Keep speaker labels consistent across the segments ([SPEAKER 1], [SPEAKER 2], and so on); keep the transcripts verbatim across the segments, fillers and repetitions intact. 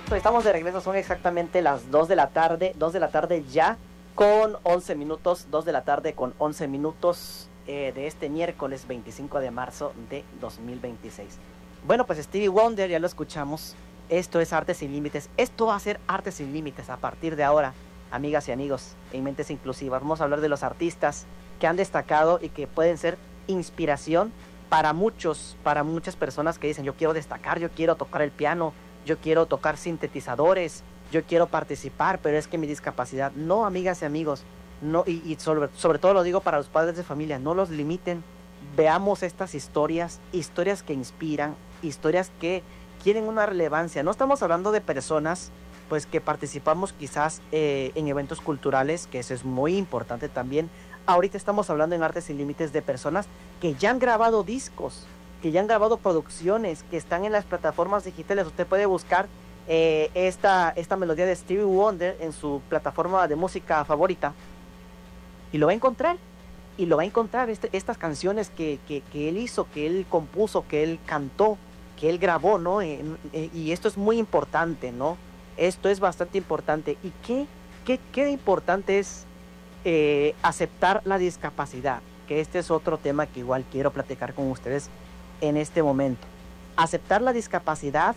[SPEAKER 1] Perfecto, estamos de regreso, son exactamente las dos de la tarde, dos de la tarde ya, con once minutos, dos de la tarde con once minutos eh, de este miércoles veinticinco de marzo de dos mil veintiséis. Bueno, pues Stevie Wonder, ya lo escuchamos, esto es Arte Sin Límites, esto va a ser Arte Sin Límites a partir de ahora, amigas y amigos, en Mentes Inclusivas. Vamos a hablar de los artistas que han destacado y que pueden ser inspiración para muchos, para muchas personas que dicen, yo quiero destacar, yo quiero tocar el piano, yo quiero tocar sintetizadores, yo quiero participar, pero es que mi discapacidad. No, amigas y amigos, no, y, y sobre, sobre todo lo digo para los padres de familia, no los limiten. Veamos estas historias, historias que inspiran, historias que tienen una relevancia. No estamos hablando de personas pues que participamos quizás eh, en eventos culturales, que eso es muy importante también. Ahorita estamos hablando en Arte Sin Límites de personas que ya han grabado discos, que ya han grabado producciones, que están en las plataformas digitales. Usted puede buscar eh, esta, esta melodía de Stevie Wonder en su plataforma de música favorita y lo va a encontrar, y lo va a encontrar este, estas canciones que, que, que él hizo, que él compuso, que él cantó, que él grabó, ¿no? Eh, eh, y esto es muy importante, ¿no? Esto es bastante importante. ¿Y qué, qué, qué importante es eh, aceptar la discapacidad? Que este es otro tema que igual quiero platicar con ustedes en este momento. Aceptar la discapacidad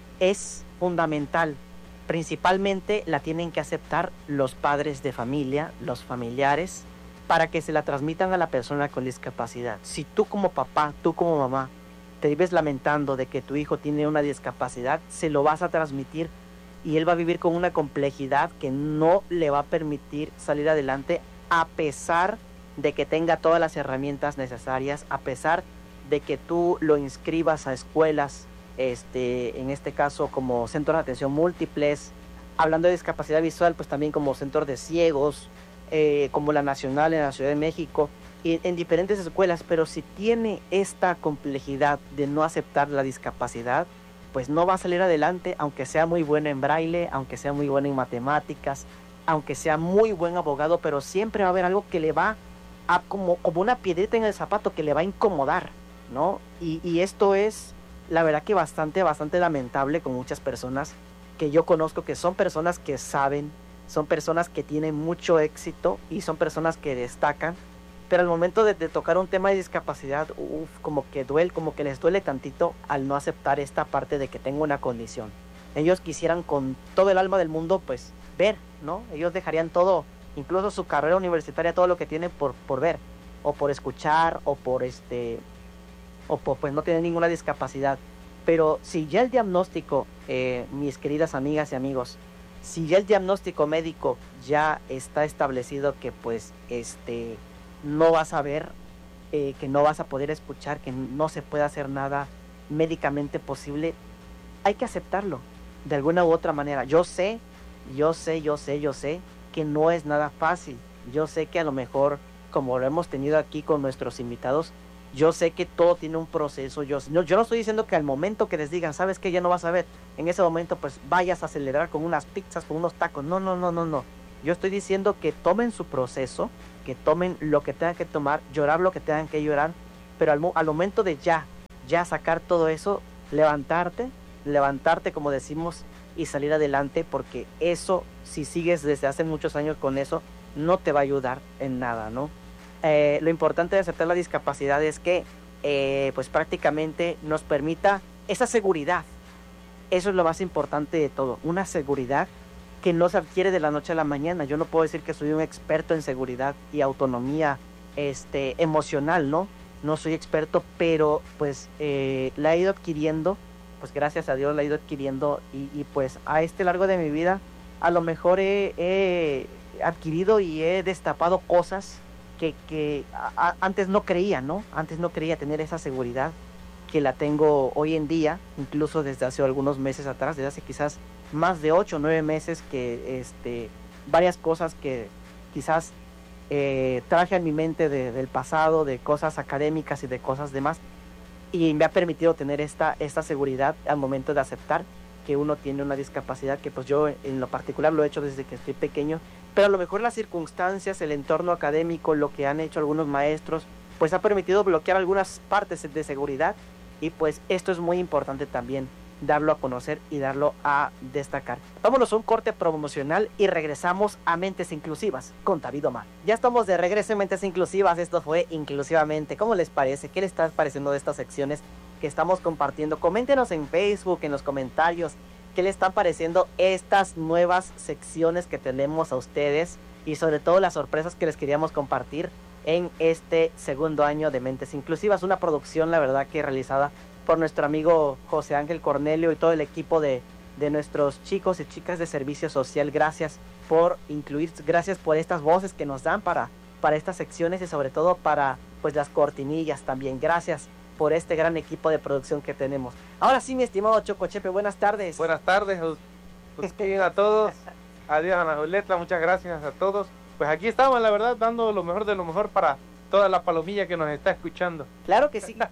[SPEAKER 1] es fundamental. Principalmente la tienen que aceptar los padres de familia, los familiares, para que se la transmitan a la persona con discapacidad. Si tú como papá, tú como mamá, te vives lamentando de que tu hijo tiene una discapacidad, se lo vas a transmitir y él va a vivir con una complejidad que no le va a permitir salir adelante, a pesar de que tenga todas las herramientas necesarias, a pesar de que tú lo inscribas a escuelas, este, en este caso como centros de atención múltiples, hablando de discapacidad visual, pues también como centros de ciegos, eh, como la Nacional en la Ciudad de México, y en diferentes escuelas. Pero si tiene esta complejidad de no aceptar la discapacidad, pues no va a salir adelante, aunque sea muy bueno en braille, aunque sea muy bueno en matemáticas, aunque sea muy buen abogado, pero siempre va a haber algo que le va a, como, como una piedrita en el zapato, que le va a incomodar, ¿no? Y, y esto es, la verdad que bastante, bastante lamentable con muchas personas que yo conozco, que son personas que saben, son personas que tienen mucho éxito y son personas que destacan, pero al momento de, de tocar un tema de discapacidad, uf, como que duele, como que les duele tantito al no aceptar esta parte de que tengo una condición. Ellos quisieran con todo el alma del mundo, pues, ver, ¿no? Ellos dejarían todo, incluso su carrera universitaria, todo lo que tienen por, por ver, o por escuchar, o por este, o por, pues, no tener ninguna discapacidad. Pero si ya el diagnóstico, eh, mis queridas amigas y amigos, si ya el diagnóstico médico ya está establecido que, pues, este... no vas a ver, eh, que no vas a poder escuchar, que no se puede hacer nada médicamente posible, hay que aceptarlo de alguna u otra manera. Yo sé, yo sé, yo sé, yo sé que no es nada fácil. Yo sé que a lo mejor, como lo hemos tenido aquí con nuestros invitados, yo sé que todo tiene un proceso. Yo no, yo no estoy diciendo que al momento que les digan, ¿sabes qué? Ya no vas a ver. En ese momento, pues vayas a acelerar con unas pizzas, con unos tacos. No, no, no, no, no. Yo estoy diciendo que tomen su proceso, que tomen lo que tengan que tomar, llorar lo que tengan que llorar, pero al, al momento de ya, ya sacar todo eso, levantarte, levantarte como decimos, y salir adelante, porque eso, si sigues desde hace muchos años con eso, no te va a ayudar en nada, ¿no? Eh, lo importante de aceptar la discapacidad es que, eh, pues prácticamente nos permita esa seguridad. Eso es lo más importante de todo, una seguridad que no se adquiere de la noche a la mañana. Yo no puedo decir que soy un experto en seguridad y autonomía este, emocional, ¿no? No soy experto, pero pues eh, la he ido adquiriendo, pues gracias a Dios la he ido adquiriendo, y, y pues a este largo de mi vida a lo mejor he, he adquirido y he destapado cosas que, que a, a, antes no creía, ¿no? Antes no creía tener esa seguridad que la tengo hoy en día, incluso desde hace algunos meses atrás, desde hace quizás más de ocho o nueve meses, que este, varias cosas que quizás eh, traje en mi mente de, del pasado, de cosas académicas y de cosas demás, y me ha permitido tener esta, esta seguridad al momento de aceptar que uno tiene una discapacidad, que pues yo en lo particular lo he hecho desde que estoy pequeño, pero a lo mejor las circunstancias, el entorno académico, lo que han hecho algunos maestros, pues ha permitido bloquear algunas partes de seguridad, y pues esto es muy importante también. darlo a conocer y darlo a destacar. Vámonos a un corte promocional y regresamos a Mentes Inclusivas con David Omar. Ya estamos de regreso en Mentes Inclusivas, esto fue Inclusivamente. ¿Cómo les parece? ¿Qué les está pareciendo de estas secciones que estamos compartiendo? Coméntenos en Facebook, en los comentarios, qué les están pareciendo estas nuevas secciones que tenemos a ustedes y sobre todo las sorpresas que les queríamos compartir en este segundo año de Mentes Inclusivas, una producción la verdad que realizada por nuestro amigo José Ángel Cornelio y todo el equipo de, de nuestros chicos y chicas de servicio social. Gracias por incluir, gracias por estas voces que nos dan para, para estas secciones y sobre todo para pues las cortinillas también. Gracias por este gran equipo de producción que tenemos. Ahora sí, mi estimado Choco Chepe, buenas tardes.
[SPEAKER 2] Buenas tardes, pues, que bien a todos. Adiós, Ana Julieta, muchas gracias a todos. Pues aquí estamos, la verdad, dando lo mejor de lo mejor para toda la palomilla que nos está escuchando.
[SPEAKER 1] Claro que sí.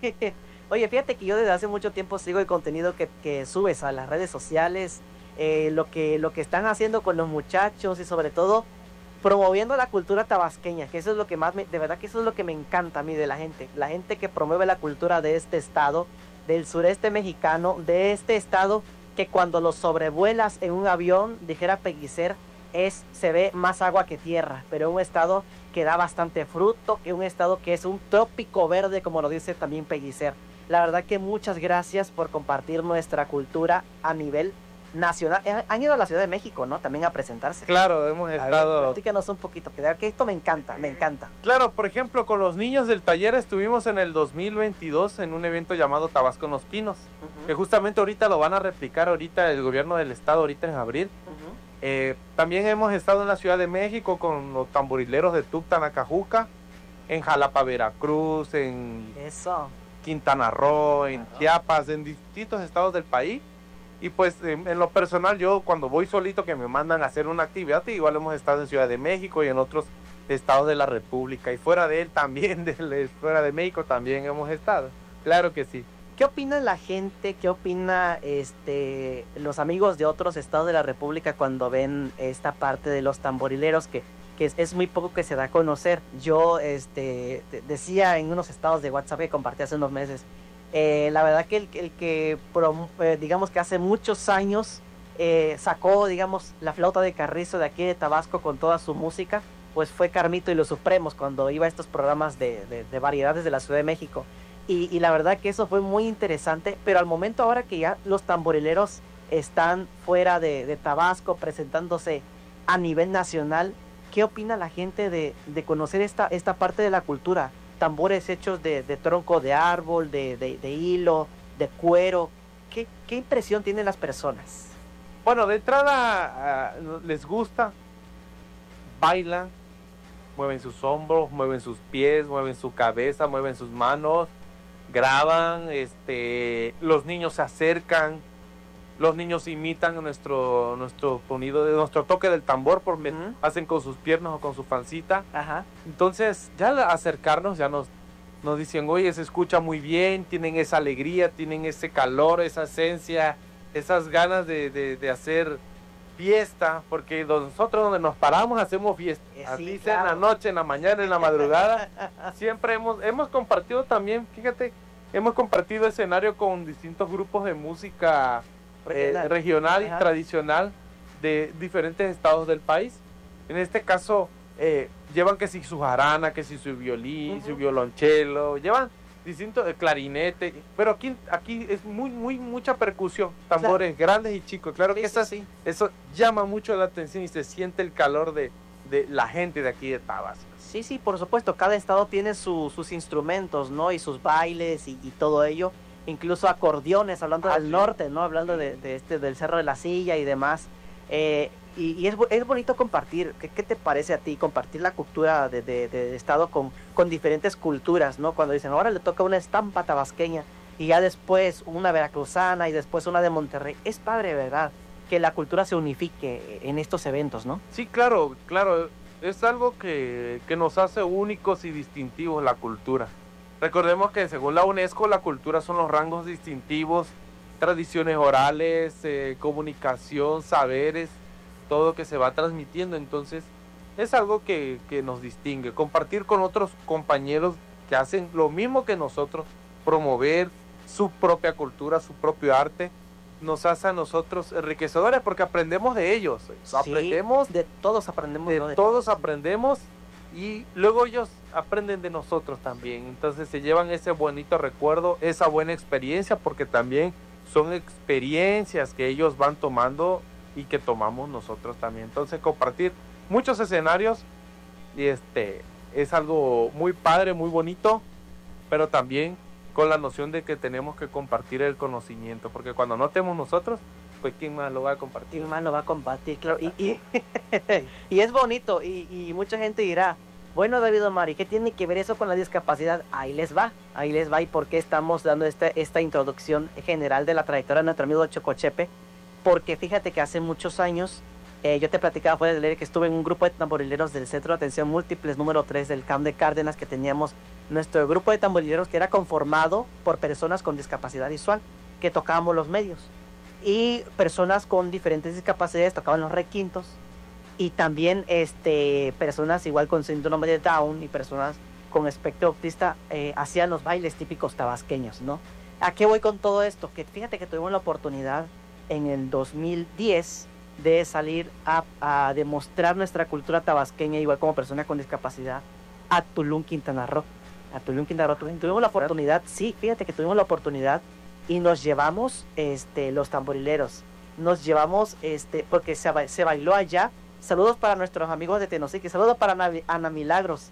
[SPEAKER 1] Oye, fíjate que yo desde hace mucho tiempo sigo el contenido que, que subes a las redes sociales, eh, lo que lo que están haciendo con los muchachos y sobre todo promoviendo la cultura tabasqueña, que eso es lo que más, me, de verdad que eso es lo que me encanta a mí de la gente, la gente que promueve la cultura de este estado, del sureste mexicano, de este estado que cuando lo sobrevuelas en un avión, dijera Pellicer, es, se ve más agua que tierra, pero un estado que da bastante fruto, que un estado que es un trópico verde, como lo dice también Pellicer. La verdad que muchas gracias por compartir nuestra cultura a nivel nacional. Han ido a la Ciudad de México, ¿no? También a presentarse.
[SPEAKER 2] Claro, hemos
[SPEAKER 1] a
[SPEAKER 2] estado...
[SPEAKER 1] Ver, platícanos un poquito, que esto me encanta, me encanta.
[SPEAKER 2] Claro, por ejemplo, con los niños del taller estuvimos en el dos mil veintidós en un evento llamado Tabasco en los Pinos, uh-huh. que justamente ahorita lo van a replicar ahorita el gobierno del estado, ahorita en abril. Uh-huh. Eh, también hemos estado en la Ciudad de México con los tamborileros de Tuxtla, Acajuca, en Jalapa, Veracruz, en
[SPEAKER 1] Eso.
[SPEAKER 2] Quintana Roo, en
[SPEAKER 1] claro.
[SPEAKER 2] Chiapas, en distintos estados del país. Y pues en, en lo personal, yo cuando voy solito que me mandan a hacer una actividad, igual hemos estado en Ciudad de México y en otros estados de la República. Y fuera de él también, de, fuera de México también hemos estado. Claro que sí.
[SPEAKER 1] ¿Qué opina la gente? ¿Qué opina este los amigos de otros estados de la República cuando ven esta parte de los tamborileros que, que es, es muy poco que se da a conocer? Yo este decía en unos estados de WhatsApp que compartí hace unos meses, eh, la verdad que el, el que eh, digamos que hace muchos años eh, sacó digamos la flauta de Carrizo de aquí de Tabasco con toda su música, pues fue Carmito y los Supremos cuando iba a estos programas de, de, de variedades de la Ciudad de México. Y, y la verdad que eso fue muy interesante, pero al momento ahora que ya los tamborileros están fuera de, de Tabasco presentándose a nivel nacional, ¿qué opina la gente de, de conocer esta, esta parte de la cultura? Tambores hechos de, de tronco de árbol, de, de, de hilo, de cuero. ¿Qué, qué impresión tienen las personas?
[SPEAKER 2] Bueno, de entrada uh, les gusta, bailan, mueven sus hombros, mueven sus pies, mueven su cabeza, mueven sus manos, graban, este, los niños se acercan, los niños imitan nuestro nuestro sonido, de nuestro toque del tambor, porque uh-huh. hacen con sus piernas o con su pancita.
[SPEAKER 1] Ajá.
[SPEAKER 2] Entonces, ya al acercarnos, ya nos, nos dicen, oye, se escucha muy bien, tienen esa alegría, tienen ese calor, esa esencia, esas ganas de, de, de hacer fiesta, porque nosotros donde nos paramos hacemos fiesta,
[SPEAKER 1] sí,
[SPEAKER 2] así
[SPEAKER 1] claro.
[SPEAKER 2] sea en la noche, en la mañana, en la madrugada, siempre hemos, hemos compartido también, fíjate, hemos compartido escenario con distintos grupos de música regional, eh, regional y tradicional de diferentes estados del país. En este caso, eh, llevan que si su jarana, que si su violín, uh-huh. su violonchelo, llevan distintos eh, clarinete, pero aquí aquí es muy muy mucha percusión, tambores claro. grandes y chicos, claro que sí, eso, sí. eso llama mucho la atención y se siente el calor de, de la gente de aquí de Tabasco.
[SPEAKER 1] Sí, sí, por supuesto, cada estado tiene su, sus instrumentos, ¿no? Y sus bailes y, y todo ello, incluso acordeones, hablando ah, del sí. norte, ¿no? Hablando de, de este del Cerro de la Silla y demás. Eh, y y es, es bonito compartir. ¿Qué, ¿Qué te parece a ti compartir la cultura de, de, de estado con, con diferentes culturas, ¿no? Cuando dicen, ahora le toca una estampa tabasqueña y ya después una veracruzana y después una de Monterrey. Es padre, ¿verdad? Que la cultura se unifique en estos eventos, ¿no?
[SPEAKER 2] Sí, claro, claro. Es algo que, que nos hace únicos y distintivos la cultura. Recordemos que según la UNESCO la cultura son los rangos distintivos, tradiciones orales, eh, comunicación, saberes, todo que se va transmitiendo. Entonces es algo que, que nos distingue. Compartir con otros compañeros que hacen lo mismo que nosotros, promover su propia cultura, su propio arte, nos hace a nosotros enriquecedores porque aprendemos de ellos.
[SPEAKER 1] Sí,
[SPEAKER 2] aprendemos
[SPEAKER 1] de todos aprendemos.
[SPEAKER 2] de,
[SPEAKER 1] ¿no? de
[SPEAKER 2] todos aprendemos y luego ellos aprenden de nosotros también. Entonces se llevan ese bonito recuerdo, esa buena experiencia, porque también son experiencias que ellos van tomando y que tomamos nosotros también. Entonces compartir muchos escenarios y este es algo muy padre, muy bonito, pero también con la noción de que tenemos que compartir el conocimiento, porque cuando no tenemos nosotros, pues quién más lo va a compartir.
[SPEAKER 1] ¿Quién más lo va a compartir? Claro, y, y, y es bonito, y, y mucha gente dirá, bueno, David Omar, ¿y qué tiene que ver eso con la discapacidad? Ahí les va, ahí les va, y por qué estamos dando esta, esta introducción general de la trayectoria de nuestro amigo Chocochepe, porque fíjate que hace muchos años, eh, yo te platicaba fuera de leer que estuve en un grupo de tamborileros del Centro de Atención Múltiples número tres del C A M de Cárdenas, que teníamos nuestro grupo de tamborileros que era conformado por personas con discapacidad visual, que tocábamos los medios, y personas con diferentes discapacidades tocaban los requintos, y también este, personas igual con síndrome de Down y personas con espectro autista eh, hacían los bailes típicos tabasqueños, ¿no? ¿A qué voy con todo esto? Que fíjate que tuvimos la oportunidad en el dos mil diez de salir a, a demostrar nuestra cultura tabasqueña, igual como persona con discapacidad, a Tulum, Quintana Roo. A Tulum, Quintana Roo. Tuvimos la oportunidad, sí, fíjate que tuvimos la oportunidad y nos llevamos este, los tamborileros. Nos llevamos, este, porque se, se bailó allá. Saludos para nuestros amigos de Tenosique. Saludos para Ana, Ana Milagros,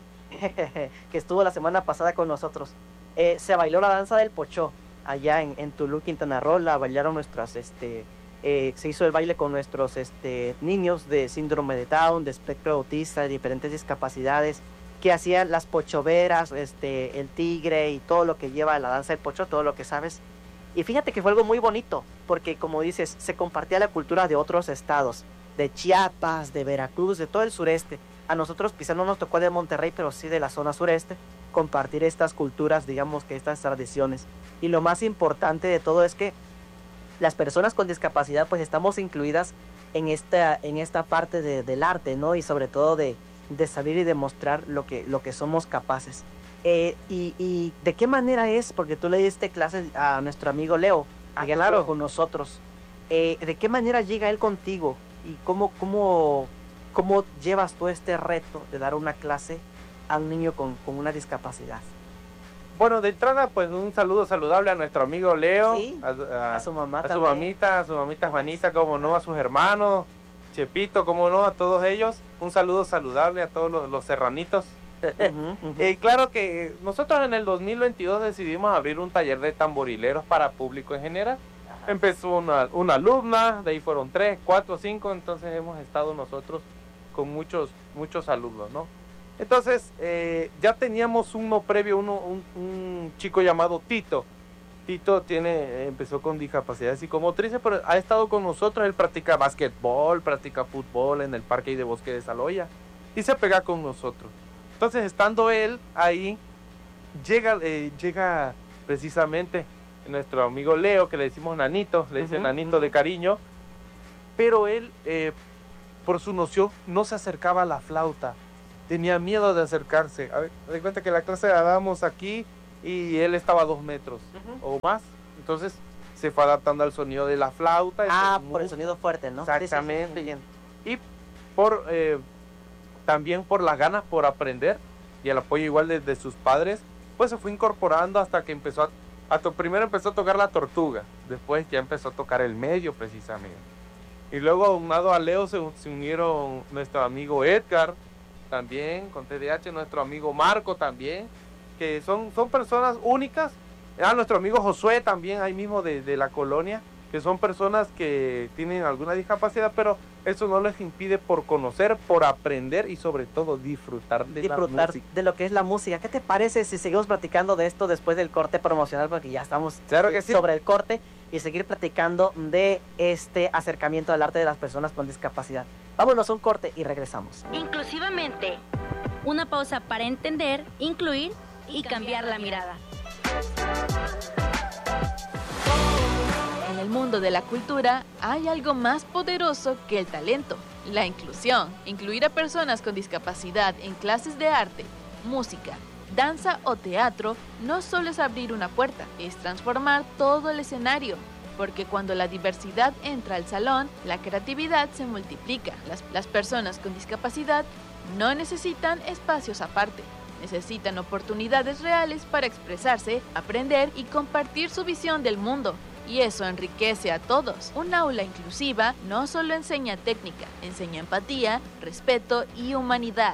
[SPEAKER 1] que estuvo la semana pasada con nosotros. Eh, se bailó la danza del pochó allá en, en Tulum, Quintana Roo. La bailaron nuestras, este, eh, se hizo el baile con nuestros este, niños de síndrome de Down, de espectro autista, de diferentes discapacidades, que hacían las pochoveras, este, el tigre y todo lo que lleva la danza del pocho, todo lo que sabes. Y fíjate que fue algo muy bonito, porque como dices, se compartía la cultura de otros estados, de Chiapas, de Veracruz, de todo el sureste. A nosotros quizá no nos tocó de Monterrey, pero sí de la zona sureste, compartir estas culturas, digamos que estas tradiciones. Y lo más importante de todo es que las personas con discapacidad pues estamos incluidas en esta, en esta parte de, del arte, ¿no? Y sobre todo de, de salir y demostrar lo que, lo que somos capaces. Eh, y, y de qué manera es, porque tú le diste clases a nuestro amigo Leo,
[SPEAKER 2] ah,
[SPEAKER 1] que
[SPEAKER 2] claro,
[SPEAKER 1] con nosotros, eh, ¿de qué manera llega él contigo? ¿Y cómo, cómo, cómo llevas tú este reto de dar una clase a un niño con, con una discapacidad?
[SPEAKER 2] Bueno, de entrada, pues un saludo saludable a nuestro amigo Leo,
[SPEAKER 1] ¿sí?
[SPEAKER 2] a, a,
[SPEAKER 1] a su mamá
[SPEAKER 2] a
[SPEAKER 1] también.
[SPEAKER 2] su mamita, a su mamita Juanita, como no, a sus hermanos, Chepito, como no, a todos ellos. Un saludo saludable a todos los, los serranitos. Uh-huh, uh-huh. Eh, claro que nosotros en el dos mil veintidós decidimos abrir un taller de tamborileros para público en general. Ajá. Empezó una, una alumna, de ahí fueron tres, cuatro, cinco, entonces hemos estado nosotros con muchos, muchos alumnos, ¿no? Entonces eh, ya teníamos uno previo, uno, un, un chico llamado Tito. Tito tiene, empezó con discapacidad psicomotriz, pero ha estado con nosotros. Él practica básquetbol, practica fútbol en el parque de Bosque de Saloya y se pega con nosotros. Entonces, estando él ahí, llega, eh, llega precisamente nuestro amigo Leo, que le decimos Nanito, le dice uh-huh, Nanito uh-huh. de cariño, pero él, eh, por su noción, no se acercaba a la flauta, tenía miedo de acercarse. A ver, me doy cuenta que la clase la dábamos aquí y él estaba a dos metros uh-huh. o más, entonces se fue adaptando al sonido de la flauta.
[SPEAKER 1] Ah, por muy... el sonido fuerte, ¿no?
[SPEAKER 2] Exactamente. Sí, sí, sí. Y por... Eh, también por las ganas por aprender y el apoyo igual de, de sus padres, pues se fue incorporando hasta que empezó a, a to, primero empezó a tocar la tortuga, después ya empezó a tocar el medio precisamente. Y luego aunado a Leo se, se unieron nuestro amigo Edgar, también con T D A H, nuestro amigo Marco también, que son, son personas únicas, a nuestro amigo Josué también, ahí mismo de, de la colonia, que son personas que tienen alguna discapacidad, pero eso no les impide por conocer, por aprender y sobre todo disfrutar de
[SPEAKER 1] disfrutar
[SPEAKER 2] la música.
[SPEAKER 1] de lo que es la música. ¿Qué te parece si seguimos platicando de esto después del corte promocional? Porque ya estamos
[SPEAKER 2] claro que sí.
[SPEAKER 1] sobre el corte y seguir platicando de este acercamiento al arte de las personas con discapacidad. Vámonos a un corte y regresamos.
[SPEAKER 3] Inclusivamente, una pausa para entender, incluir y cambiar la mirada.
[SPEAKER 4] En el mundo de la cultura hay algo más poderoso que el talento, la inclusión. Incluir a personas con discapacidad en clases de arte, música, danza o teatro no solo es abrir una puerta, es transformar todo el escenario, porque cuando la diversidad entra al salón, la creatividad se multiplica. Las, las personas con discapacidad no necesitan espacios aparte, necesitan oportunidades reales para expresarse, aprender y compartir su visión del mundo. Y eso enriquece a todos. Un aula inclusiva no solo enseña técnica, enseña empatía, respeto y humanidad.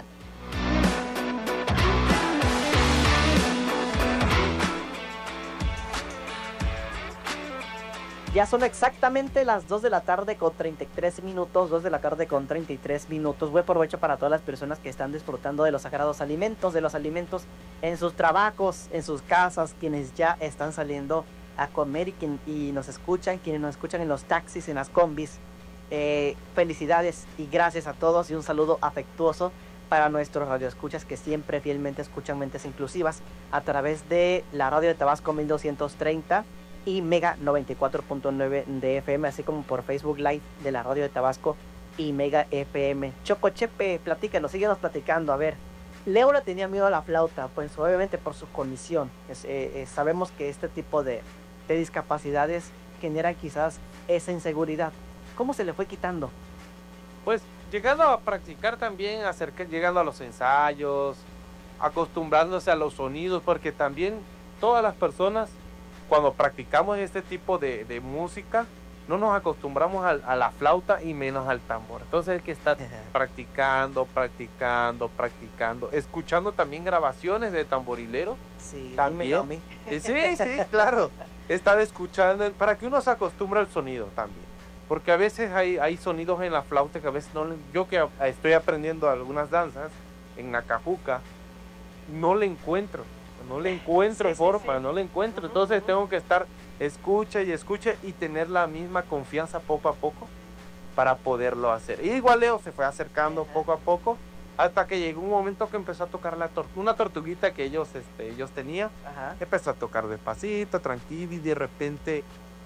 [SPEAKER 1] Ya son exactamente las dos de la tarde con treinta y tres minutos, dos de la tarde con treinta y tres minutos. Buen provecho para todas las personas que están disfrutando de los sagrados alimentos, de los alimentos en sus trabajos, en sus casas, quienes ya están saliendo a comer y, quien, y nos escuchan, quienes nos escuchan en los taxis, en las combis. Eh, felicidades y gracias a todos y un saludo afectuoso para nuestros radioescuchas que siempre fielmente escuchan Mentes Inclusivas a través de la radio de Tabasco mil doscientos treinta y Mega noventa y cuatro punto nueve de F M, así como por Facebook Live de la radio de Tabasco y Mega F M. Choco Chepe, platícanos, síguenos platicando. A ver, Leo le tenía miedo a la flauta, pues obviamente por su condición. Es, eh, eh, sabemos que este tipo de, de discapacidades generan quizás esa inseguridad. ¿Cómo se le fue quitando?
[SPEAKER 2] Pues llegando a practicar también, acerca, llegando a los ensayos, acostumbrándose a los sonidos, porque también todas las personas, cuando practicamos este tipo de, de música, no nos acostumbramos a, a la flauta y menos al tambor. Entonces hay que estar practicando, practicando, practicando, escuchando también grabaciones de tamborileros.
[SPEAKER 1] Sí,
[SPEAKER 2] también. Dime, dime. Sí, sí, claro. Estar escuchando para que uno se acostumbre al sonido también. Porque a veces hay, hay sonidos en la flauta que a veces no... Yo que estoy aprendiendo algunas danzas en Nacajuca, no le encuentro. No le encuentro sí, forma, sí, sí. no le encuentro. Uh-huh, Entonces uh-huh. tengo que estar escucha y escucha y tener la misma confianza poco a poco para poderlo hacer. Y igual Leo se fue acercando uh-huh. poco a poco hasta que llegó un momento que empezó a tocar la tor- una tortuguita que ellos, este, ellos tenían. Uh-huh. Empezó a tocar despacito, tranquilo y de repente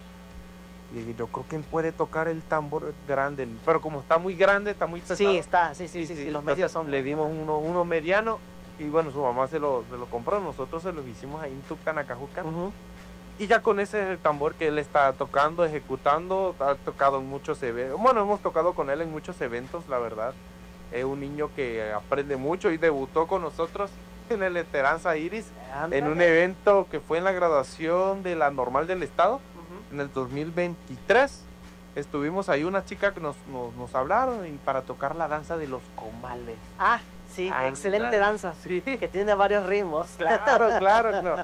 [SPEAKER 2] y yo creo que él puede tocar el tambor grande, pero como está muy grande, está muy pesado.
[SPEAKER 1] Sí, está, sí, sí, sí, sí, sí los medios son.
[SPEAKER 2] Le dimos uno, uno mediano. Y bueno, su mamá se lo, se lo compró, nosotros se lo hicimos ahí en Tucán, Nacajuca. Uh-huh. Y ya con ese es el tambor que él está tocando, ejecutando, ha tocado en muchos eventos. Bueno, hemos tocado con él en muchos eventos, la verdad. Es un niño que aprende mucho y debutó con nosotros en el Esperanza Iris, Andale. en un evento que fue en la graduación de la Normal del Estado, uh-huh. en el dos mil veintitrés. Estuvimos ahí, una chica que nos, nos, nos hablaron y para tocar la danza de los comales.
[SPEAKER 1] Ah, sí, ah, excelente claro. danza, sí. que tiene varios ritmos.
[SPEAKER 2] Claro, claro, no.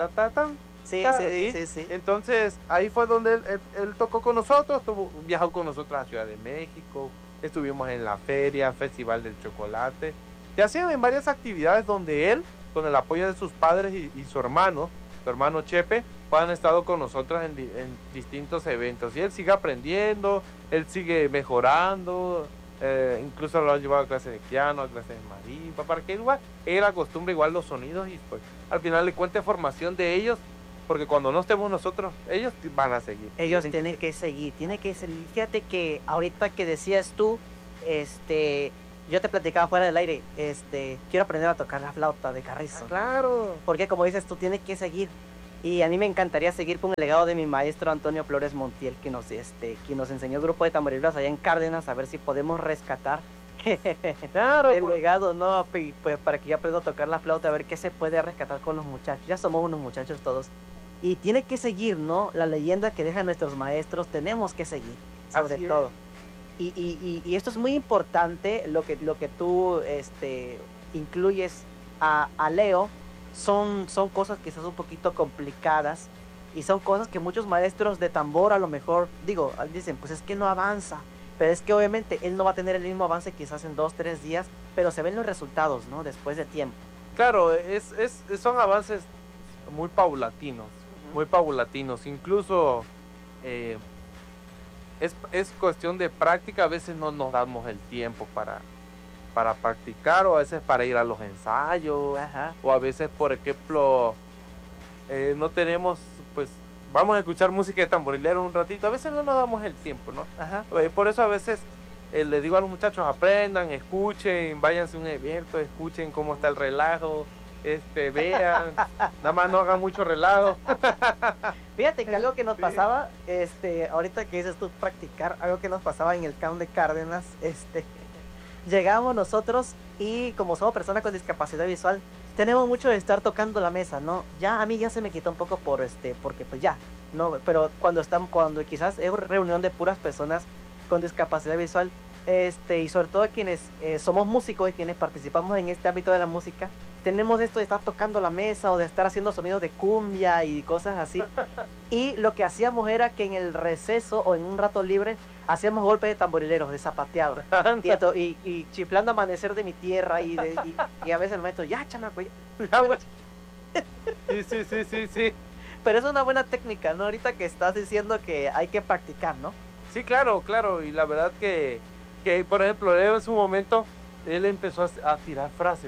[SPEAKER 1] Sí, sí, sí, sí.
[SPEAKER 2] Entonces, ahí fue donde él, él, él tocó con nosotros, tuvo, viajó con nosotros a Ciudad de México, estuvimos en la feria, Festival del Chocolate, y hacían en varias actividades donde él, con el apoyo de sus padres y, y su hermano, su hermano Chepe, han estado con nosotros en, en distintos eventos, y él sigue aprendiendo, él sigue mejorando. Eh, incluso lo han llevado a clases de piano, a clases de marimba, para que igual él acostumbre igual los sonidos y pues al final le cuente formación de ellos, porque cuando no estemos nosotros, ellos van a seguir.
[SPEAKER 1] Ellos sí. tienen que seguir, tienen que seguir. Fíjate que ahorita que decías tú, este, yo te platicaba fuera del aire, este, quiero aprender a tocar la flauta de carrizo.
[SPEAKER 2] Ah, claro.
[SPEAKER 1] Porque como dices tú, tienes que seguir. Y a mí me encantaría seguir con el legado de mi maestro Antonio Flores Montiel, que nos, este, que nos enseñó el grupo de tamborileros allá en Cárdenas, a ver si podemos rescatar claro, el pues. legado, ¿no? Pues para que yo aprenda a tocar la flauta, a ver qué se puede rescatar con los muchachos. Ya somos unos muchachos todos. Y tiene que seguir, ¿no? La leyenda que dejan nuestros maestros, tenemos que seguir, sobre Así todo. Y, y, y, y esto es muy importante, lo que, lo que tú este, incluyes a, a Leo. Son, son cosas quizás un poquito complicadas y son cosas que muchos maestros de tambor a lo mejor, digo, dicen, pues es que no avanza, pero es que obviamente él no va a tener el mismo avance quizás en dos, tres días, pero se ven los resultados, ¿no? Después de tiempo.
[SPEAKER 2] Claro, es, es, son avances muy paulatinos, uh-huh. muy paulatinos, incluso eh, es, es cuestión de práctica, a veces no nos damos el tiempo para... para practicar, o a veces para ir a los ensayos. Ajá. O a veces, por ejemplo, eh, no tenemos, pues, vamos a escuchar música de tamborilero un ratito, a veces no nos damos el tiempo, ¿no? Ajá. Eh, por eso a veces eh, les digo a los muchachos, aprendan, escuchen, váyanse a un evento, escuchen cómo está el relajo, este, vean, nada más no hagan mucho relajo.
[SPEAKER 1] Fíjate que algo que nos pasaba, este, ahorita que dices tú practicar, algo que nos pasaba en el camp de Cárdenas, este, llegábamos nosotros y como somos personas con discapacidad visual, tenemos mucho de estar tocando la mesa, ¿no? Ya a mí ya se me quitó un poco por este, porque pues ya, no, pero cuando están, cuando quizás es una reunión de puras personas con discapacidad visual, este, y sobre todo quienes eh, somos músicos y quienes participamos en este ámbito de la música, tenemos esto de estar tocando la mesa o de estar haciendo sonidos de cumbia y cosas así. Y lo que hacíamos era que en el receso o en un rato libre hacíamos golpes de tamborileros, de zapateado. y, y, y chiflando Amanecer de mi tierra y, de, y, y a veces el maestro, ya chamaco, ya.
[SPEAKER 2] Sí, sí, sí, sí, sí.
[SPEAKER 1] Pero es una buena técnica, ¿no? Ahorita que estás diciendo que hay que practicar, ¿no?
[SPEAKER 2] Sí, claro, claro. Y la verdad que, que por ejemplo, Leo en su momento, él empezó a, a tirar frases.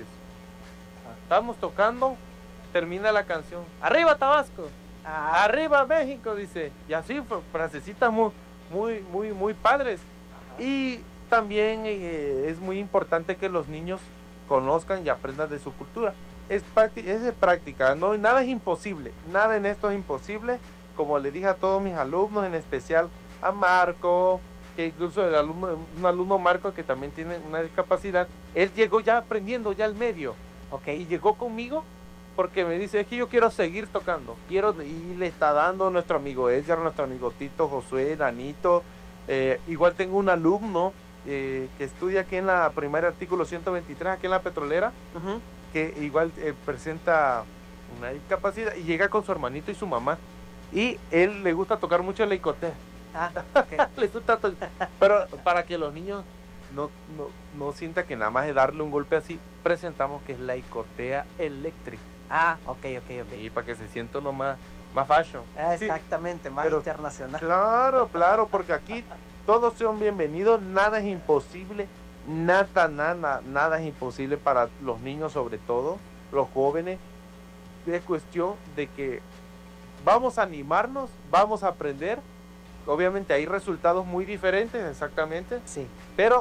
[SPEAKER 2] Estamos tocando, termina la canción. ¡Arriba Tabasco! Ah. ¡Arriba México! Dice. Y así, frasecitas muy, muy, muy, muy padres. Ajá. Y también eh, es muy importante que los niños conozcan y aprendan de su cultura. Es, es de práctica, ¿no? Nada es imposible. Nada en esto es imposible. Como le dije a todos mis alumnos, en especial a Marco, que incluso el alumno, un alumno Marco que también tiene una discapacidad, él llegó ya aprendiendo ya el medio. Ok, y llegó conmigo porque me dice, es que yo quiero seguir tocando, quiero, y le está dando nuestro amigo Edgar, nuestro amigo Tito, Josué, Danito, eh, igual tengo un alumno eh, que estudia aquí en la primaria artículo ciento veintitrés, aquí en la Petrolera, uh-huh. que igual eh, presenta una discapacidad y llega con su hermanito y su mamá, y él le gusta tocar mucho el icotea. Ah, okay. Le gusta to- pero para que los niños No, no, no sienta que nada más de darle un golpe así, presentamos que es la icotea eléctrica.
[SPEAKER 1] Ah, ok, ok, ok.
[SPEAKER 2] Y para que se sienta uno más, más fashion.
[SPEAKER 1] Ah, exactamente, sí, más pero, internacional.
[SPEAKER 2] Claro, claro, porque aquí todos son bienvenidos, nada es imposible, nada, nada, nada es imposible para los niños, sobre todo, los jóvenes. Es cuestión de que vamos a animarnos, vamos a aprender. Obviamente hay resultados muy diferentes, exactamente.
[SPEAKER 1] Sí.
[SPEAKER 2] Pero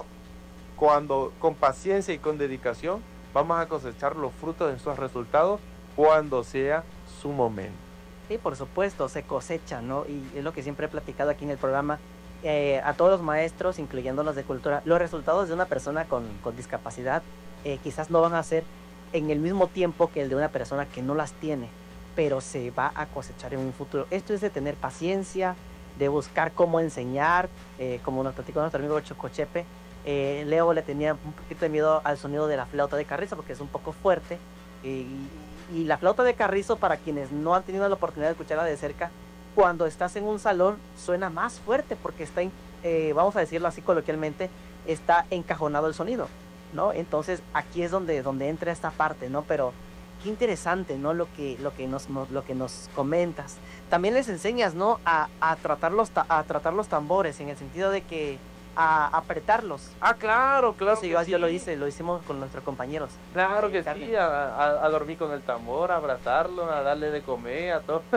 [SPEAKER 2] cuando con paciencia y con dedicación vamos a cosechar los frutos de esos resultados cuando sea su momento.
[SPEAKER 1] Sí, por supuesto, se cosecha, ¿no? Y es lo que siempre he platicado aquí en el programa, eh, a todos los maestros, incluyendo los de cultura, los resultados de una persona con, con discapacidad eh, quizás no van a ser en el mismo tiempo que el de una persona que no las tiene, pero se va a cosechar en un futuro. Esto es de tener paciencia, de buscar cómo enseñar, eh, como nos platicó nuestro amigo Chocochepe. Eh, Leo le tenía un poquito de miedo al sonido de la flauta de carrizo porque es un poco fuerte, y, y la flauta de carrizo, para quienes no han tenido la oportunidad de escucharla de cerca, cuando estás en un salón suena más fuerte porque está, eh, vamos a decirlo así coloquialmente, está encajonado el sonido, ¿no? Entonces aquí es donde, donde entra esta parte, ¿no? Pero qué interesante, ¿no? Lo que, lo que, nos, lo que nos comentas. También les enseñas, ¿no? A, a, tratar los ta- a tratar los tambores, en el sentido de que a apretarlos.
[SPEAKER 2] Ah, claro, claro.
[SPEAKER 1] Sí, yo, sí. yo lo hice, lo hicimos con nuestros compañeros.
[SPEAKER 2] Claro que sí, a, a, a dormir con el tambor, a abrazarlo, a darle de comer, a todo.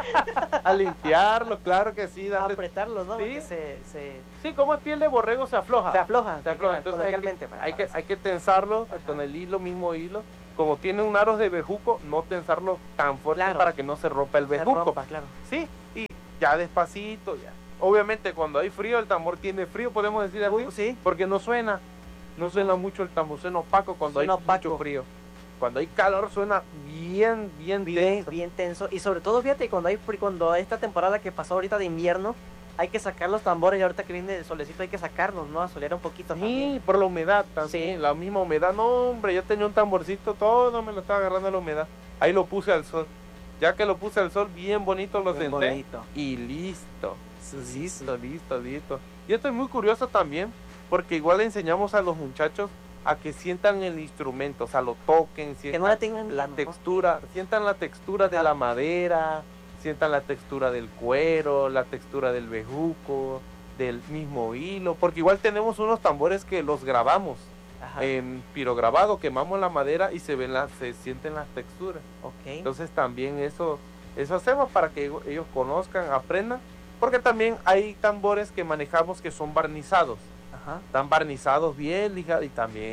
[SPEAKER 2] A limpiarlo, claro que sí.
[SPEAKER 1] Darle... A apretarlos, ¿no?
[SPEAKER 2] Sí.
[SPEAKER 1] Se, se...
[SPEAKER 2] sí, como es piel de borrego se afloja.
[SPEAKER 1] Se afloja.
[SPEAKER 2] Se afloja, entonces hay que, hay, que, hay que tensarlo. Ajá. Con el hilo, mismo hilo. Como tiene un aro de bejuco, no tensarlo tan fuerte, claro, para que no se rompa el bejuco.
[SPEAKER 1] Se rompa, claro.
[SPEAKER 2] Sí, y ya despacito, ya. Obviamente cuando hay frío, el tambor tiene frío, podemos decir así,
[SPEAKER 1] uh, sí,
[SPEAKER 2] porque no suena, no suena mucho el tambor, suena opaco cuando suena hay opaco. Mucho frío. Cuando hay calor suena bien, bien,
[SPEAKER 1] bien
[SPEAKER 2] tenso.
[SPEAKER 1] Bien tenso. Y sobre todo, fíjate, cuando hay cuando esta temporada que pasó ahorita de invierno, hay que sacar los tambores, y ahorita que viene el solecito hay que sacarlos, ¿no? A solear un poquito.
[SPEAKER 2] Sí,
[SPEAKER 1] también.
[SPEAKER 2] Por la humedad también, sí. La misma humedad. No, hombre, yo tenía un tamborcito, todo me lo estaba agarrando la humedad. Ahí lo puse al sol. Ya que lo puse al sol, bien bonito lo bien senté. Bonito. Y listo. Listo, listo, listo. Y esto es muy curioso también, porque igual le enseñamos a los muchachos a que sientan el instrumento, o sea, lo toquen, sientan
[SPEAKER 1] que no la, tengan
[SPEAKER 2] la textura, sientan la textura de la madera, sientan la textura del cuero, la textura del bejuco, del mismo hilo, porque igual tenemos unos tambores que los grabamos. Ajá. En pirograbado, quemamos la madera y se ven las, se sienten las texturas.
[SPEAKER 1] Okay.
[SPEAKER 2] Entonces también eso, eso hacemos para que ellos conozcan, aprendan, porque también hay tambores que manejamos que son barnizados. Ajá. Están barnizados bien, y también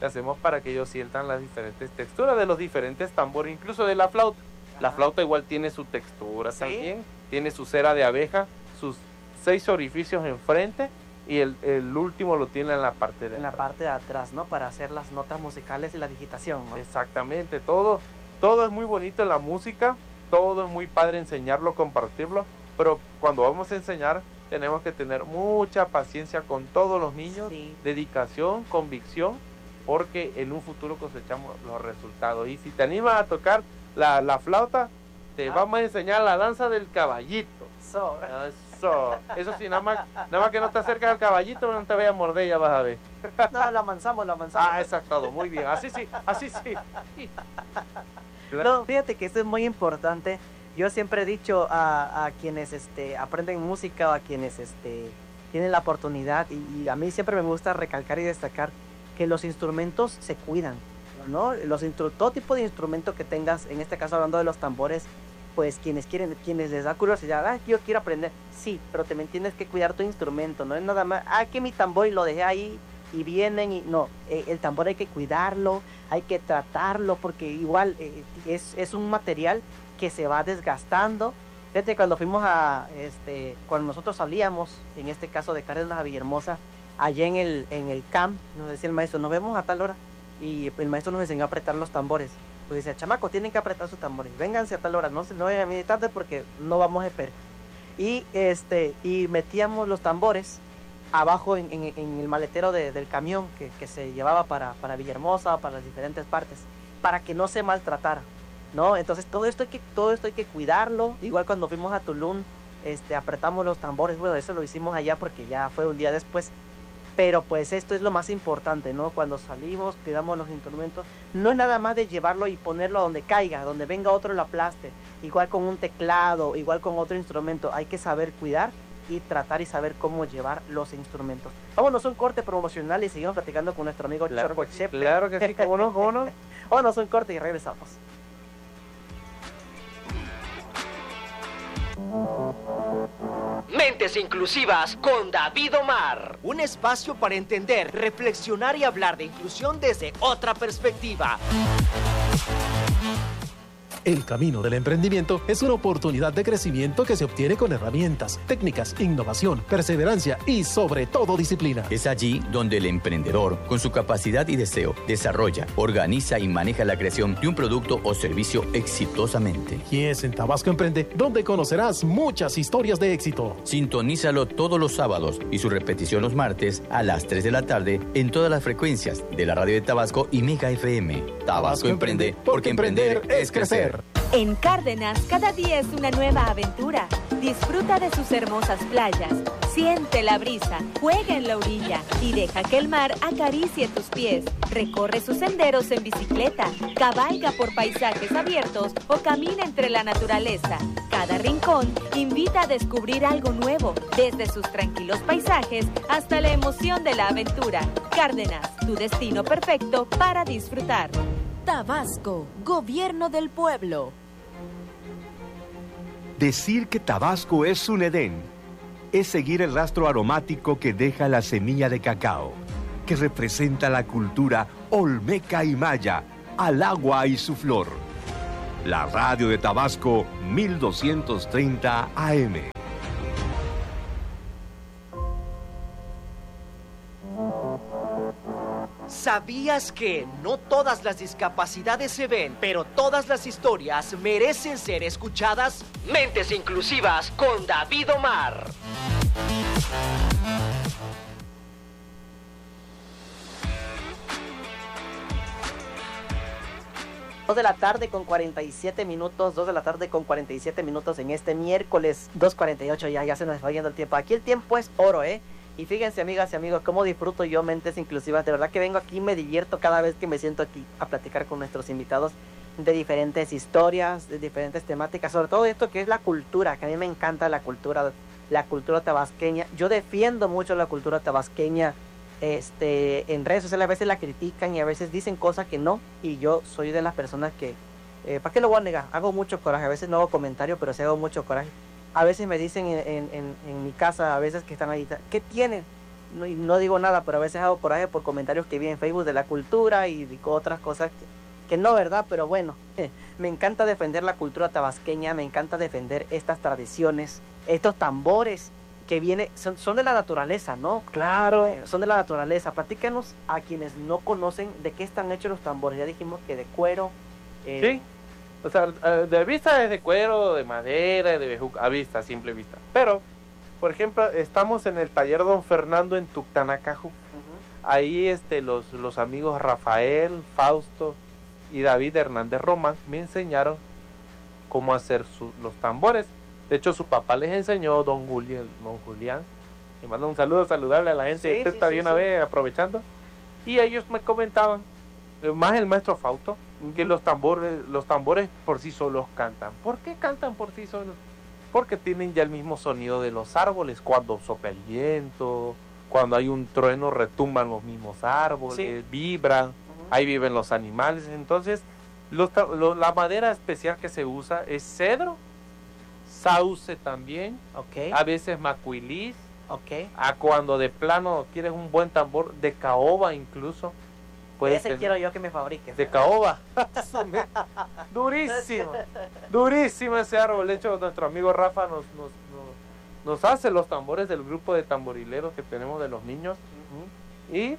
[SPEAKER 2] le hacemos para que ellos sientan las diferentes texturas de los diferentes tambores, incluso de la flauta. La flauta igual tiene su textura, ¿sí?, también, tiene su cera de abeja, sus seis orificios enfrente, y el, el último lo tiene en la parte de
[SPEAKER 1] en
[SPEAKER 2] atrás.
[SPEAKER 1] la parte de atrás, ¿no? Para hacer las notas musicales y la digitación, ¿no?
[SPEAKER 2] Exactamente, todo, todo es muy bonito en la música, todo es muy padre enseñarlo, compartirlo, pero cuando vamos a enseñar tenemos que tener mucha paciencia con todos los niños, sí, dedicación, convicción, porque en un futuro cosechamos los resultados. Y si te animas a tocar la, la flauta, te ah. vamos a enseñar la danza del caballito.
[SPEAKER 1] So.
[SPEAKER 2] Eso, eso sí, nada más, nada más que no te acerques al caballito, no te vayas a morder, ya vas a ver.
[SPEAKER 1] No, la avanzamos, la avanzamos.
[SPEAKER 2] Ah, exacto, muy bien, así sí, así sí.
[SPEAKER 1] No, fíjate que esto es muy importante. Yo siempre he dicho a, a quienes este, aprenden música o a quienes este, tienen la oportunidad, y, y a mí siempre me gusta recalcar y destacar que los instrumentos se cuidan, ¿no? Los instru todo tipo de instrumento que tengas, en este caso hablando de los tambores, pues quienes quieren, quienes les da curiosidad, ah, yo quiero aprender, sí, pero también tienes que cuidar tu instrumento, no es nada más, ah, que mi tambor y lo dejé ahí y vienen y no, eh, el tambor hay que cuidarlo, hay que tratarlo, porque igual eh, es, es un material que se va desgastando. Fíjate, cuando fuimos a, este, cuando nosotros salíamos, en este caso de Cárdenas a Villahermosa, allá en el, en el camp, nos decía el maestro, nos vemos a tal hora, y el maestro nos enseñó a apretar los tambores. Pues dice, chamaco, tienen que apretar sus tambores, vénganse a tal hora, no se no vayan a venir tarde porque no vamos a esperar. Y este, y metíamos los tambores abajo en, en, en el maletero de, del camión que, que se llevaba para, para Villahermosa, para las diferentes partes, para que no se maltratara, ¿no? Entonces todo esto hay que, todo esto hay que cuidarlo. Igual cuando fuimos a Tulum, este, apretamos los tambores, bueno, eso lo hicimos allá porque ya fue un día después. Pero pues esto es lo más importante, ¿no? Cuando salimos, cuidamos los instrumentos, no es nada más de llevarlo y ponerlo donde caiga, donde venga otro lo aplaste, igual con un teclado, igual con otro instrumento, hay que saber cuidar y tratar y saber cómo llevar los instrumentos. Vámonos a un corte promocional y seguimos platicando con nuestro amigo
[SPEAKER 2] claro,
[SPEAKER 1] Chorbo Chepe.
[SPEAKER 2] Claro que sí, cómo no, cómo no.
[SPEAKER 1] Vámonos a un corte y regresamos.
[SPEAKER 5] Mentes Inclusivas con David Omar. Un espacio para entender, reflexionar y hablar de inclusión desde otra perspectiva.
[SPEAKER 6] El camino del emprendimiento es una oportunidad de crecimiento que se obtiene con herramientas, técnicas, innovación, perseverancia y sobre todo disciplina.
[SPEAKER 7] Es allí donde el emprendedor, con su capacidad y deseo, desarrolla, organiza y maneja la creación de un producto o servicio exitosamente.
[SPEAKER 6] Y es en Tabasco Emprende donde conocerás muchas historias de éxito.
[SPEAKER 7] Sintonízalo todos los sábados y su repetición los martes a las tres de la tarde en todas las frecuencias de la radio de Tabasco y Mega F M. Tabasco, Tabasco Emprende, porque, porque emprender es crecer.
[SPEAKER 8] En Cárdenas, cada día es una nueva aventura. Disfruta de sus hermosas playas, siente la brisa, juega en la orilla y deja que el mar acaricie tus pies. Recorre sus senderos en bicicleta, cabalga por paisajes abiertos o camina entre la naturaleza. Cada rincón invita a descubrir algo nuevo, desde sus tranquilos paisajes hasta la emoción de la aventura. Cárdenas, tu destino perfecto para disfrutar.
[SPEAKER 9] Tabasco, Gobierno del Pueblo.
[SPEAKER 10] Decir que Tabasco es un Edén es seguir el rastro aromático que deja la semilla de cacao, que representa la cultura olmeca y maya, al agua y su flor. La radio de Tabasco, mil doscientos treinta A M.
[SPEAKER 5] ¿Sabías que no todas las discapacidades se ven, pero todas las historias merecen ser escuchadas? Mentes Inclusivas con David Omar.
[SPEAKER 1] dos de la tarde con cuarenta y siete minutos, dos de la tarde con cuarenta y siete minutos en este miércoles dos cuarenta y ocho, ya, ya se nos va yendo el tiempo. Aquí el tiempo es oro, ¿eh? Y fíjense, amigas y amigos, cómo disfruto yo Mentes Inclusivas. De verdad que vengo aquí y me divierto cada vez que me siento aquí a platicar con nuestros invitados de diferentes historias, de diferentes temáticas, sobre todo esto que es la cultura, que a mí me encanta la cultura, la cultura tabasqueña. Yo defiendo mucho la cultura tabasqueña. Este, en redes sociales a veces la critican y a veces dicen cosas que no, y yo soy de las personas que, eh, ¿para qué lo voy a negar? Hago mucho coraje, a veces no hago comentarios, pero sí hago mucho coraje. A veces me dicen en, en, en, en mi casa, a veces que están ahí, ¿qué tienen? no, no digo nada, pero a veces hago coraje por comentarios que vi en Facebook de la cultura y digo otras cosas que, que no, ¿verdad? Pero bueno, me encanta defender la cultura tabasqueña, me encanta defender estas tradiciones, estos tambores que viene, son, son de la naturaleza, ¿no?
[SPEAKER 2] Claro.
[SPEAKER 1] Eh, son de la naturaleza. Platícanos a quienes no conocen de qué están hechos los tambores. Ya dijimos que de cuero. Eh,
[SPEAKER 2] sí. O sea, de vista es de cuero, de madera, de bejuco, a vista, a simple vista. Pero, por ejemplo, estamos en el taller Don Fernando en Tuctanacaju. Uh-huh. Ahí este, los, los amigos Rafael, Fausto y David Hernández Román me enseñaron cómo hacer su, los tambores. De hecho, su papá les enseñó, don Julián. Don Julián. Le mando un saludo saludable a la gente. Sí, Usted sí, está sí, de una sí. vez aprovechando. Y ellos me comentaban, más el maestro Fausto, uh-huh. que los tambores, los tambores por sí solos cantan. ¿Por qué cantan por sí solos? Porque tienen ya el mismo sonido de los árboles. Cuando sopla el viento, cuando hay un trueno, retumban los mismos árboles, sí. vibran, uh-huh. ahí viven los animales. Entonces, los, lo, la madera especial que se usa es cedro, sauce también,
[SPEAKER 1] okay.
[SPEAKER 2] a veces macuilis,
[SPEAKER 1] okay.
[SPEAKER 2] a cuando de plano quieres un buen tambor, de caoba incluso.
[SPEAKER 1] Ese tener, quiero yo que me fabriques.
[SPEAKER 2] De caoba. Durísimo, durísimo ese árbol. De hecho, nuestro amigo Rafa nos, nos, nos, nos hace los tambores del grupo de tamborileros que tenemos de los niños. Uh-huh. Y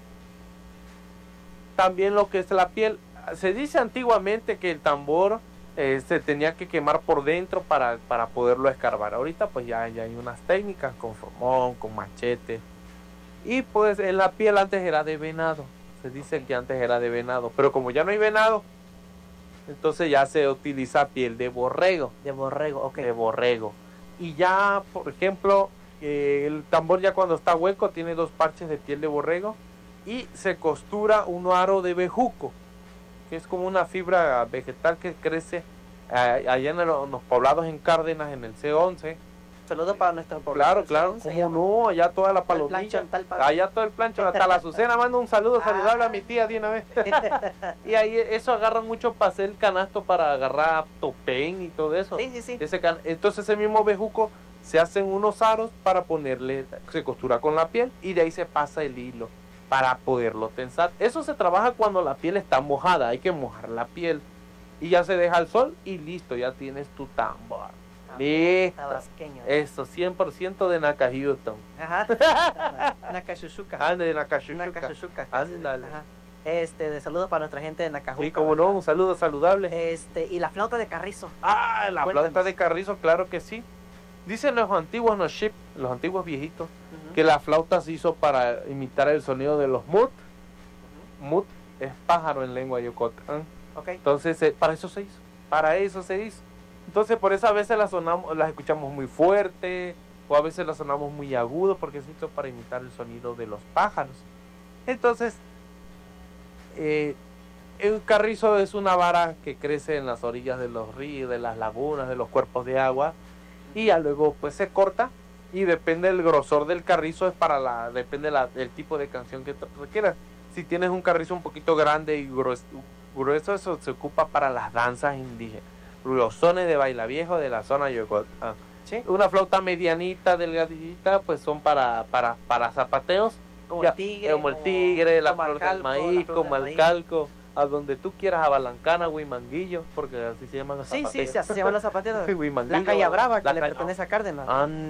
[SPEAKER 2] también lo que es la piel. Se dice antiguamente que el tambor Eh, se tenía que quemar por dentro para, para poderlo escarbar. Ahorita pues ya, ya hay unas técnicas con formón, con machete. Y pues en la piel antes era de venado. Se dice que antes era de venado. Pero como ya no hay venado, entonces ya se utiliza piel de borrego.
[SPEAKER 1] De borrego, ok.
[SPEAKER 2] De borrego. Y ya, por ejemplo, eh, el tambor ya cuando está hueco tiene dos parches de piel de borrego. Y se costura un aro de bejuco, que es como una fibra vegetal que crece eh, allá en, el, en los poblados en Cárdenas, en el C once.
[SPEAKER 1] Saludos para nuestro poblado.
[SPEAKER 2] Claro, claro, cómo no, allá toda la palomilla, allá todo el plancho, hasta la Azucena, mando un saludo saludable a mi tía de una vez. Y ahí eso agarra mucho para hacer el canasto, para agarrar topén y todo eso.
[SPEAKER 1] Sí, sí, sí.
[SPEAKER 2] Ese can... Entonces ese mismo bejuco se hacen unos aros para ponerle, se costura con la piel y de ahí se pasa el hilo para poderlo tensar. Eso se trabaja cuando la piel está mojada, hay que mojar la piel y ya se deja al sol y listo, ya tienes tu tambor. Ah, listo.
[SPEAKER 1] Tabasqueño.
[SPEAKER 2] Eso, cien por ciento de Nacajutón.
[SPEAKER 1] Ajá. Nacayuchuca.
[SPEAKER 2] Ah, de Nacayuchuca.
[SPEAKER 1] Nacayuchuca.
[SPEAKER 2] Ándale.
[SPEAKER 1] Ajá. Este, de saludo para nuestra gente de Nacajuca.
[SPEAKER 2] Sí, como no, un saludo saludable.
[SPEAKER 1] Este, y la flauta de carrizo.
[SPEAKER 2] Ah, la
[SPEAKER 1] Cuéntanos.
[SPEAKER 2] flauta de carrizo, claro que sí. Dicen los antiguos no ship, los antiguos viejitos, uh-huh. que la flauta se hizo para imitar el sonido de los mut. Uh-huh. Mut es pájaro en lengua yocotán.
[SPEAKER 1] Okay.
[SPEAKER 2] Entonces, eh, para eso se hizo. Para eso se hizo. Entonces, por eso a veces las, sonamos, las escuchamos muy fuerte, o a veces las sonamos muy agudo, porque se hizo para imitar el sonido de los pájaros. Entonces, eh, el carrizo es una vara que crece en las orillas de los ríos, de las lagunas, de los cuerpos de agua, y ya luego pues se corta, y depende del grosor del carrizo, es para la, depende la, del tipo de canción que requieras. Si tienes un carrizo un poquito grande y grueso, grueso, eso se ocupa para las danzas indígenas, los sones de baila viejo de la zona Yocotán. ¿Sí? Una flauta medianita, delgadita, pues son para, para, para zapateos,
[SPEAKER 1] como
[SPEAKER 2] ya,
[SPEAKER 1] el tigre,
[SPEAKER 2] como el tigre, la
[SPEAKER 1] como
[SPEAKER 2] flauta del maíz, como el calco, a donde tú quieras, a Balancana, Huimanguillo, porque así se llaman los
[SPEAKER 1] sí,
[SPEAKER 2] zapateros.
[SPEAKER 1] Sí, sí, así se llaman los zapateros.
[SPEAKER 2] Huimanguillo,
[SPEAKER 1] la Calle Brava, que
[SPEAKER 2] la
[SPEAKER 1] le
[SPEAKER 2] calle,
[SPEAKER 1] pertenece a Cárdenas.
[SPEAKER 2] And